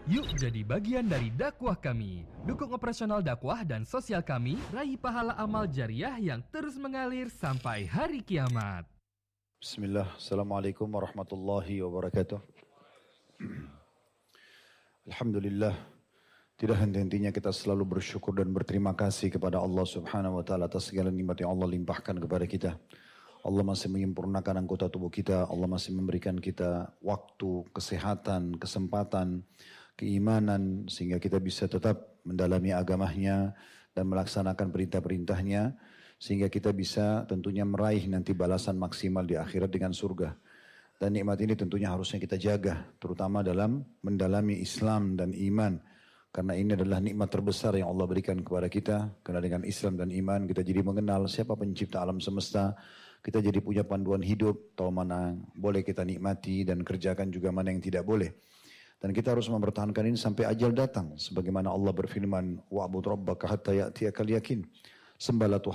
Yuk jadi bagian dari dakwah kami. Dukung operasional dakwah dan sosial kami, raih pahala amal jariah yang terus mengalir sampai hari kiamat. Bismillah, Assalamualaikum warahmatullahi wabarakatuh. Alhamdulillah, tidak henti-hentinya kita selalu bersyukur dan berterima kasih kepada Allah Subhanahu wa taala atas segala nikmat yang Allah limpahkan kepada kita. Allah masih menyempurnakan anggota tubuh kita, Allah masih memberikan kita waktu, kesehatan, kesempatan, keimanan sehingga kita bisa tetap mendalami agamanya dan melaksanakan perintah-perintahnya sehingga kita bisa tentunya meraih nanti balasan maksimal di akhirat dengan surga. Dan nikmat ini tentunya harusnya kita jaga, terutama dalam mendalami Islam dan iman. Karena ini adalah nikmat terbesar yang Allah berikan kepada kita. Karena dengan Islam dan iman kita jadi mengenal siapa pencipta alam semesta. Kita jadi punya panduan hidup, tahu mana boleh kita nikmati dan kerjakan juga mana yang tidak boleh. Dan kita harus mempertahankan ini sampai ajal datang. Sebagaimana Allah berfirman, wa'bud rabbaka hatta ya'tiyakal yakin. Sembahlah Tuhan